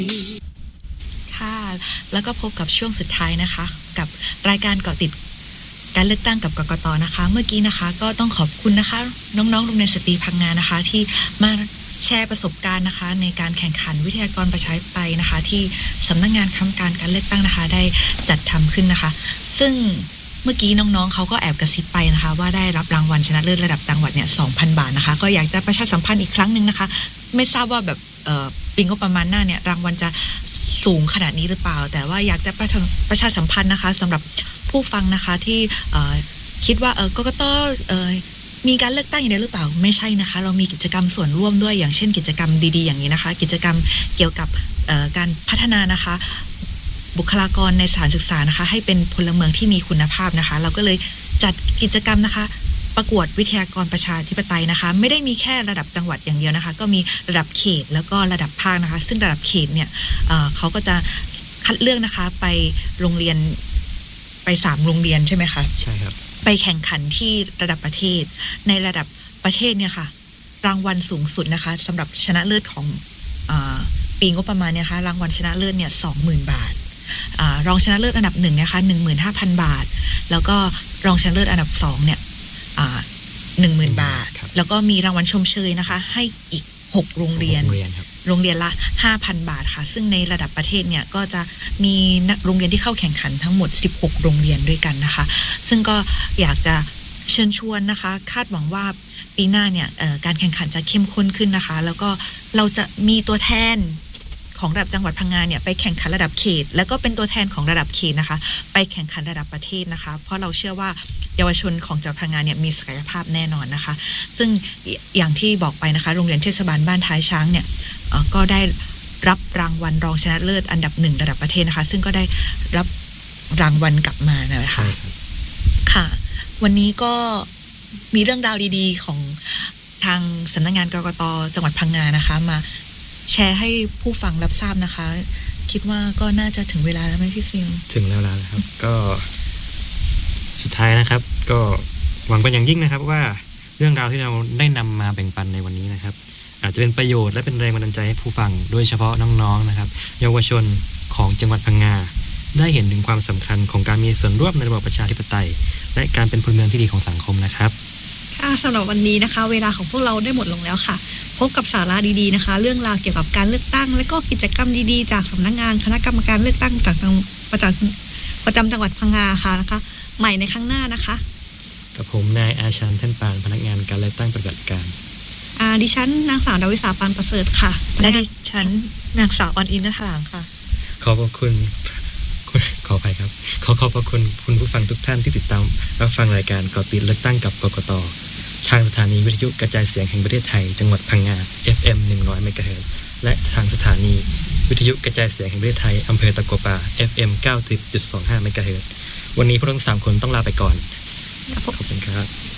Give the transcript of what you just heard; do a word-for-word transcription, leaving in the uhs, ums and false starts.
ค่ะแล้วก็พบกับช่วงสุดท้ายนะคะกับรายการเกาะติดการเลือกตั้งกับกกต.นะคะเมื่อกี้นะคะก็ต้องขอบคุณนะคะน้องๆโรงเรียนสตรีพังงานะคะที่มาแชร์ประสบการณ์นะคะในการแข่งขันวิทยากรประชาธิปไตยนะคะที่สำนักงานคณะกรรมการการเลือกตั้งนะคะได้จัดทำขึ้นนะคะซึ่งเมื่อกี้น้องๆเขาก็แอบกระซิบไปนะคะว่าได้รับรางวัลชนะเลิศระดับจังหวัดเนี่ย สองพัน บาทนะคะก็อยากจะประชาสัมพันธ์อีกครั้งนึงนะคะไม่ทราบว่าแบบเอ่อปีงบประมาณหน้าเนี่ยรางวัลจะสูงขนาดนี้หรือเปล่าแต่ว่าอยากจะประชาประชาสัมพันธ์นะคะสำหรับผู้ฟังนะคะที่คิดว่าเออกกต.เออมีการเลือกตั้งอย่างเดียวหรือเปล่าไม่ใช่นะคะเรามีกิจกรรมส่วนร่วมด้วยอย่างเช่นกิจกรรมดีๆอย่างนี้นะคะกิจกรรมเกี่ยวกับการพัฒนานะคะบุคลากรในสถานศึกษานะคะให้เป็นพลเมืองที่มีคุณภาพนะคะเราก็เลยจัดกิจกรรมนะคะประกวดวิทยากรประชาธิปไตยนะคะไม่ได้มีแค่ระดับจังหวัดอย่างเดียวนะคะก็มีระดับเขตแล้วก็ระดับภาคนะคะซึ่งระดับเขตเนี่ย เอ่อ เขาก็จะคัดเลือกนะคะไปโรงเรียนไปสามโรงเรียนใช่ไหมคะใช่ครับไปแข่งขันที่ระดับประเทศในระดับประเทศเนี่ยค่ะรางวัลสูงสุดนะคะสำหรับชนะเลิศของอ่าปีงบประมาณเนี่ยค่ะรางวัลชนะเลิศเนี่ย สองหมื่น บาทอ่ารองชนะเลิศอันดับหนึ่งนะคะ หนึ่งหมื่นห้าพัน บาทแล้วก็รองชนะเลิศอันดับสองเนี่ยอ่า หนึ่งหมื่น บาทแล้วก็มีรางวัลชมเชยนะคะให้อีกหกโรงเรียนโรงเรียนละ ห้าพัน บาทค่ะซึ่งในระดับประเทศเนี่ยก็จะมีนักโรงเรียนที่เข้าแข่งขันทั้งหมดสิบหกโรงเรียนด้วยกันนะคะซึ่งก็อยากจะเชิญชวนนะคะคาดหวังว่าปีหน้าเนี่ยการแข่งขันจะเข้มข้นขึ้นนะคะแล้วก็เราจะมีตัวแทนของระดับจังหวัดพังงาเนี่ยไปแข่งขันระดับเขตแล้วก็เป็นตัวแทนของระดับเขตนะคะไปแข่งขันระดับประเทศนะคะเพราะเราเชื่อว่าเยาวชนของจังหวัดพังงาเนี่ยมีศักยภาพแน่นอนนะคะซึ่งอย่างที่บอกไปนะคะโรงเรียนเทศบาลบ้านท้ายช้างเนี่ยก็ได้รับรางวัลรองชนะเลิศอันดับหนึ่งระดับประเทศนะคะซึ่งก็ได้รับรางวัลกลับมานะคะค่ะวันนี้ก็มีเรื่องราวดีๆของทางสำนักงานกกต.จังหวัดพังงานะคะมาแชร์ให้ผู้ฟังรับทราบนะคะคิดว่าก็น่าจะถึงเวลาแล้วไหมพี่ฟิลถึงแล้วแล้วครับก็สุดท้ายนะครับก็หวังเป็นอย่างยิ่งนะครับว่าเรื่องราวที่เราได้นำมาแบ่งปันในวันนี้นะครับอาจจะเป็นประโยชน์และเป็นแรงบันดาลใจให้ผู้ฟังโดยเฉพาะน้องๆนะครับเยาวชนของจังหวัดพังงาได้เห็นถึงความสำคัญของการมีส่วนร่วมในระบอบประชาธิปไตยและการเป็นพลเมืองที่ดีของสังคมนะครับค่ะสำหรับวันนี้นะคะเวลาของพวกเราได้หมดลงแล้วค่ะพบกับสาระดีๆนะคะเรื่องราวเกี่ยวกับการเลือกตั้งและก็กิจกรรมดีๆจากสำนักงานคณะกรรมการเลือกตั้งจากประจำประจำจังหวัดพังงาค่ะนะคะใหม่ในครั้งหน้านะคะกับผมนายอาชานท่านปานพนักงานการเลือกตั้งปฏิบัติการอ่าดิฉันนางสาวดาวิสาปานประเสริฐค่ะและดิฉันนางสาวออนอินทร์ถลางค่ะขอบคุณขออภัยครับขอขอบพระคุณคุณผู้ฟังทุกท่านที่ติดตามรับฟังรายการเกาะติดเลือกตั้งกับกกต.ทางสถานีวิทยุกระจายเสียงแห่งประเทศไทยจังหวัดพังงา เอฟ เอ็ม หนึ่งร้อย เมกะเฮิรตซ์และทางสถานีวิทยุกระจายเสียงแห่งประเทศไทยอำเภอตะกัวป่า เอฟ เอ็ม เก้าสิบจุดสองห้า เมกะเฮิรตซ์วันนี้พวกเราทั้งสามคนต้องลาไปก่อนขอบคุณครับ